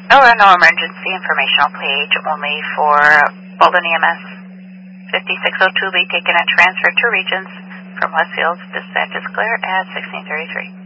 Oh, no emergency informational page only for Bolden EMS. 5602 be taken and transferred to Regions from Westfield's dispatch is clear at 1633.